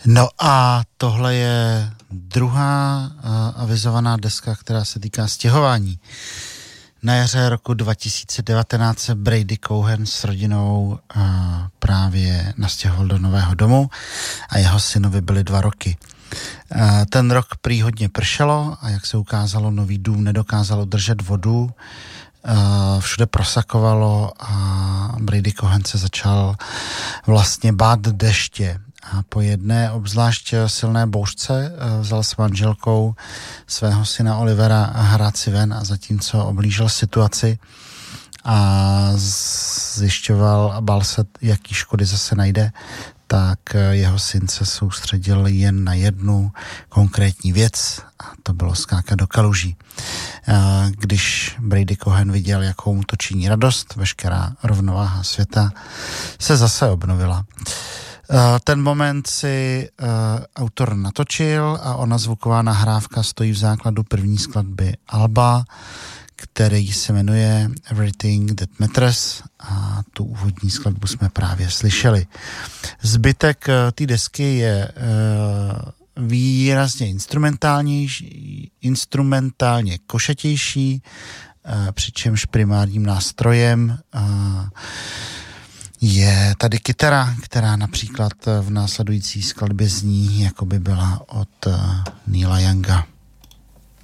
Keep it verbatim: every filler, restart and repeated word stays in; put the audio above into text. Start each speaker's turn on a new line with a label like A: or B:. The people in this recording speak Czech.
A: No a tohle je druhá uh, avizovaná deska, která se týká stěhování. Na jaře roku dva tisíce devatenáct se Brady Cohen s rodinou uh, právě nastěhoval do nového domu a jeho synovi byly dva roky. Uh, ten rok prý hodně pršelo a jak se ukázalo, nový dům nedokázal držet vodu. Uh, všude prosakovalo a Brady Cohen se začal vlastně bát deště. A po jedné obzvlášť silné bouřce vzal s manželkou svého syna Olivera hrát si ven a zatímco oblížil situaci a zjišťoval a bál se, jaký škody zase najde, tak jeho syn se soustředil jen na jednu konkrétní věc a to bylo skákat do kaluží. Když Brady Cohen viděl, jakou mu to činí radost, veškerá rovnováha světa se zase obnovila. Ten moment si uh, autor natočil a ona zvuková nahrávka stojí v základu první skladby alba, který se jmenuje Everything That Matters a tu úvodní skladbu jsme právě slyšeli. Zbytek uh, té desky je uh, výrazně instrumentálnější, instrumentálně košatější, uh, přičemž primárním nástrojem uh, je tady kytara, která například v následující skladbě zní, jako by byla od Neila Younga.